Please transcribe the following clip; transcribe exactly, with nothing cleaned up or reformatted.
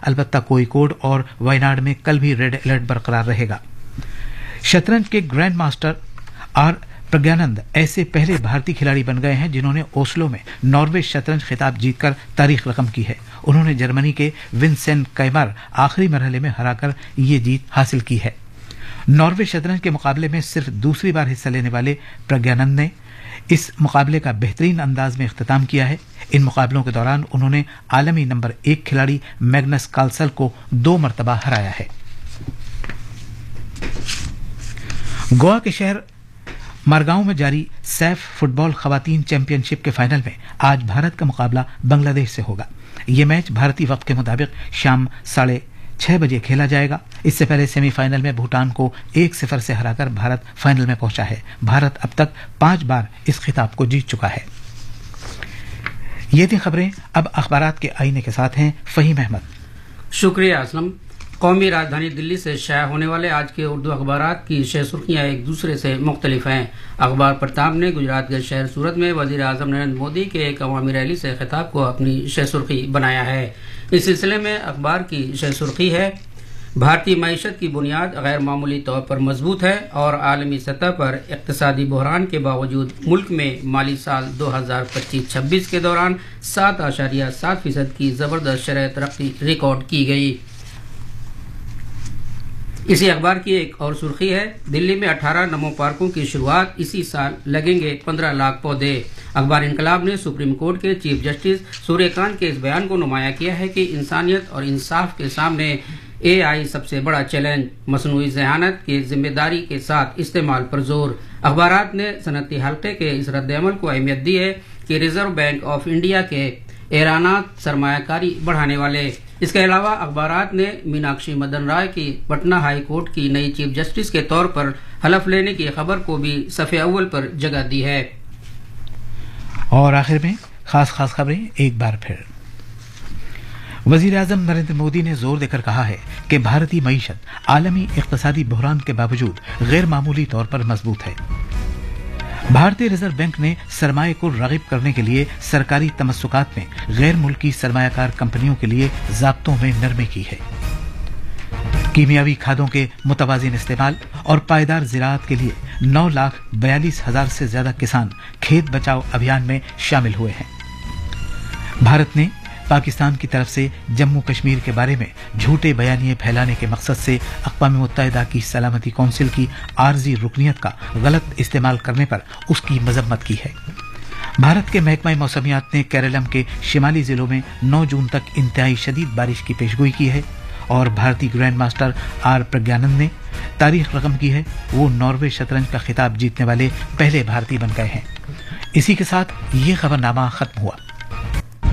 البتہ کوئیکوڈ اور وائناڈ میں کل بھی ریڈ الرٹ برقرار رہے گا۔ شطرنج کے گرینڈ ماسٹر آر پرگیانند ایسے پہلے بھارتی کھلاڑی بن گئے ہیں جنہوں نے اوسلو میں ناروے شطرنج خطاب جیت کر تاریخ رقم کی ہے۔ انہوں نے جرمنی کے ونسینٹ کائمر آخری مرحلے میں ہرا کر یہ جیت حاصل کی ہے۔ ناروے شطرنج کے مقابلے میں صرف دوسری بار حصہ لینے والے پرگیانند نے اس مقابلے کا بہترین انداز میں اختتام کیا ہے۔ ان مقابلوں کے دوران انہوں نے عالمی نمبر ایک کھلاڑی میگنس کارلسن کو دو مرتبہ ہرایا ہے۔ گوا کے شہر مارگاؤں میں جاری سیف فٹ بال خواتین چیمپئن شپ کے فائنل میں آج بھارت کا مقابلہ بنگلہ دیش سے ہوگا۔ یہ میچ بھارتی وقت کے مطابق شام ساڑھے چھ بجے کھیلا جائے گا۔ اس سے پہلے سیمی فائنل میں بھوٹان کو ایک صفر سے ہرا کر بھارت فائنل میں پہنچا ہے۔ بھارت اب تک پانچ بار اس خطاب کو جیت چکا ہے۔ یہ تھی خبریں، اب اخبارات کے آئینے کے ساتھ ہیں فہیم احمد۔ شکریہ اسلم۔ قومی راجدھانی دلی سے شائع ہونے والے آج کے اردو اخبارات کی شہ سرخیاں ایک دوسرے سے مختلف ہیں۔ اخبار پرتاب نے گجرات کے شہر سورت میں وزیر اعظم نریندر مودی کے ایک عوامی ریلی سے خطاب کو اپنی شہ سرخی بنایا ہے۔ اس سلسلے میں اخبار کی شہ سرخی ہے: بھارتی معیشت کی بنیاد غیر معمولی طور پر مضبوط ہے اور عالمی سطح پر اقتصادی بحران کے باوجود ملک میں مالی سال دو ہزار پچیس چھبیس کے دوران سات اشاریہ سات فیصد کی زبردست شرح ترقی ریکارڈ کی گئی۔ اسی اخبار کی ایک اور سرخی ہے: دلی میں اٹھارہ نمو پارکوں کی شروعات، اسی سال لگیں گے پندرہ لاکھ پودے۔ اخبار انقلاب نے سپریم کورٹ کے چیف جسٹس سوریہ کانت کے اس بیان کو نمایاں کیا ہے کہ انسانیت اور انصاف کے سامنے اے آئی سب سے بڑا چیلنج، مصنوعی ذہانت کے ذمہ داری کے ساتھ استعمال پر زور۔ اخبارات نے صنعتی حلقے کے اس رد عمل کو اہمیت دی ہے کہ ریزرو بینک آف انڈیا کے اعلانات سرمایہ کاری بڑھانے والے۔ اس کے علاوہ اخبارات نے میناکشی مدن رائے کی پٹنہ ہائی کورٹ کی نئی چیف جسٹس کے طور پر حلف لینے کی خبر کو بھی صفحے اول پر جگہ دی ہے۔ اور آخر میں خاص خاص خبریں ایک بار پھر۔ وزیر اعظم نریندر مودی نے زور دے کر کہا ہے کہ بھارتی معیشت عالمی اقتصادی بحران کے باوجود غیر معمولی طور پر مضبوط ہے۔ بھارتی ریزرو بینک نے سرمایہ کو راغب کرنے کے لیے سرکاری تمسکات میں غیر ملکی سرمایہ کار کمپنیوں کے لیے ضابطوں میں نرمی کی ہے۔ کیمیاوی کھادوں کے متوازن استعمال اور پائیدار زراعت کے لیے نو لاکھ بیالیس ہزار سے زیادہ کسان کھیت بچاؤ ابھیان میں شامل ہوئے ہیں۔ بھارت نے پاکستان کی طرف سے جموں کشمیر کے بارے میں جھوٹے بیانیے پھیلانے کے مقصد سے اقوام متحدہ کی سلامتی کونسل کی عارضی رکنیت کا غلط استعمال کرنے پر اس کی مذمت کی ہے۔ بھارت کے محکمہ موسمیات نے کیرالم کے شمالی ضلعوں میں نو جون تک انتہائی شدید بارش کی پیشگوئی کی ہے، اور بھارتی گرینڈ ماسٹر آر پرگیانند نے تاریخ رقم کی ہے۔ وہ ناروے شطرنج کا خطاب جیتنے والے پہلے بھارتی بن گئے ہیں۔ اسی کے ساتھ یہ خبرنامہ ختم ہوا۔